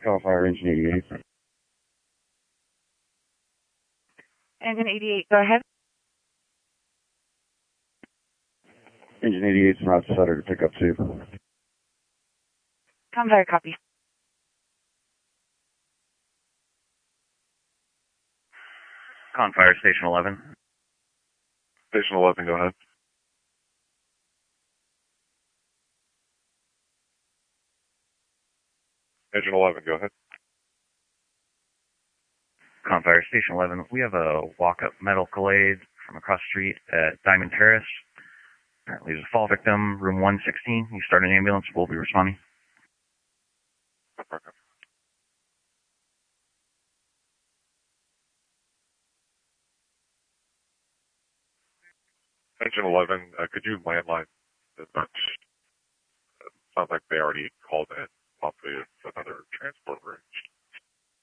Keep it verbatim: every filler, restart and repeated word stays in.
Call Fire Engine eighty-eight. Engine eighty-eight, go ahead. Engine eighty-eight is route to Sutter to pick up two. Com Fire, copy. Con Fire, Station eleven. Station eleven, go ahead. Engine eleven, go ahead. Con Fire, Station eleven. We have a walk-up medical aid from across the street at Diamond Terrace. Apparently there's a fall victim, room one sixteen. You start an ambulance, we'll be responding. Okay. Engine eleven, uh, could you landline as much? It sounds like they already called in.